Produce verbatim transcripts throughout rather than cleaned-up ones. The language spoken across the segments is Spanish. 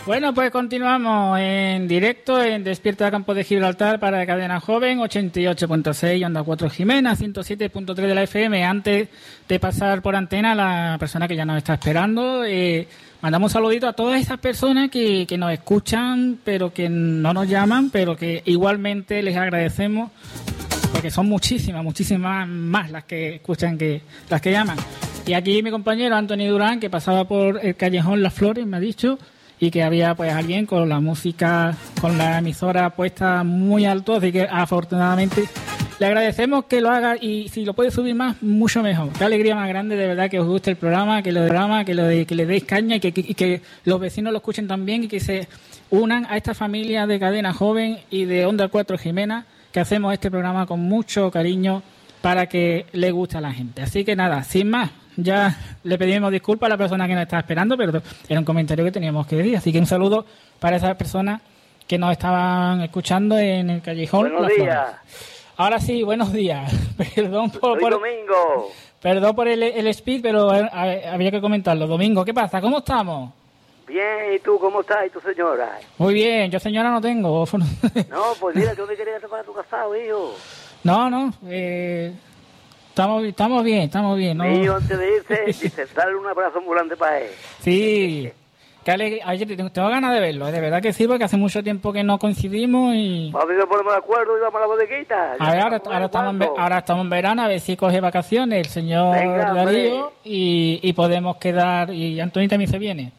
Bueno, pues continuamos en directo en Despierta Campo de Gibraltar para Cadena Joven, ochenta y ocho punto seis, Onda cuatro Jimena, ciento siete punto tres de la F M. Antes de pasar por antena a la persona que ya nos está esperando, eh, mandamos un saludito a todas esas personas que, que nos escuchan, pero que no nos llaman, pero que igualmente les agradecemos, porque son muchísimas, muchísimas más las que escuchan que las que llaman. Y aquí mi compañero Antonio Durán, que pasaba por el callejón Las Flores, me ha dicho, y que había pues alguien con la música, con la emisora puesta muy alto, así que afortunadamente le agradecemos que lo haga, y si lo puede subir más, mucho mejor. Qué alegría más grande, de verdad, que os guste el programa, que lo programa, que lo de, que le deis caña y que, que, y que los vecinos lo escuchen también y que se unan a esta familia de Cadena Joven y de Onda cuatro Jimena, que hacemos este programa con mucho cariño para que le guste a la gente. Así que nada, sin más, ya le pedimos disculpas a la persona que nos estaba esperando, pero era un comentario que teníamos que decir. Así que un saludo para esas personas que nos estaban escuchando en el callejón. Buenos días. Ahora sí, buenos días. Perdón por, por Domingo. Perdón por el, el speed, pero a, a, había que comentarlo. Domingo, ¿qué pasa? ¿Cómo estamos? Bien, ¿y tú cómo estás? ¿Y tu señora? Muy bien, yo señora no tengo. No, pues mira, yo me quería tomar tu casado, hijo. No, no, eh... Estamos, estamos bien, estamos bien. ¿No? Mío, antes de irse, dice, dale un abrazo muy grande para él. Sí, qué alegría. Ayer tengo, tengo ganas de verlo, de verdad que sí, porque hace mucho tiempo que no coincidimos y... A ver si nos ponemos de acuerdo y vamos a la bodeguita. A ver, ahora, ahora, estamos en, ahora estamos en verano, a ver si coge vacaciones el señor Venga, Darío y, y podemos quedar, y Antonio también se viene.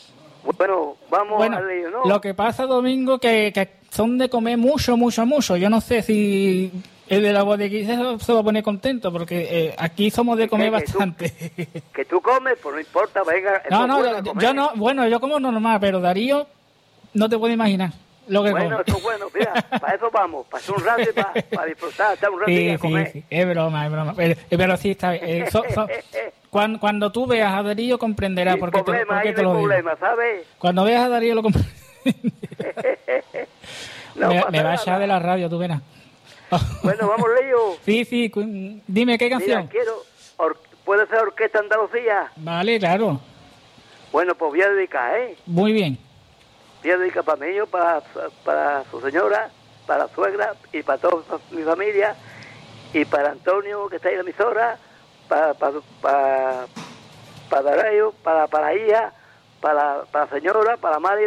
Bueno, vamos bueno, al lío, ¿no? Lo que pasa, Domingo, que, que son de comer mucho, mucho, mucho. Yo no sé si... El de la bodeguita se va a poner contento, porque eh, aquí somos de comer que, que bastante. Tú, que tú comes, pues no importa, venga. No, no, yo, yo no, bueno, yo como normal, pero Darío, no te puedo imaginar lo que bueno, come. Eso es bueno, mira, para eso vamos, para hacer un rato y para, para disfrutar, estar un rato sí, y a sí, comer. Sí, es broma, es broma, pero, pero sí está bien. Eh, so, so, cuando, cuando tú veas a Darío comprenderás por qué te, por qué te lo problema, digo. ¿sabes? Cuando veas a Darío lo comprenderás. no me me va a echar de la radio, tú verás. Bueno, vamos, Leo. Sí, sí, dime qué canción. Mira, quiero, or, puede ser Orquesta Andalucía. Vale, claro. Bueno, pues voy a dedicar, ¿eh? Muy bien. Voy a dedicar para mí, para, para su señora, para la suegra y para toda mi familia, y para Antonio, que está ahí en la emisora, para para para, para Darío, para, para la hija, para, para la señora, para la madre.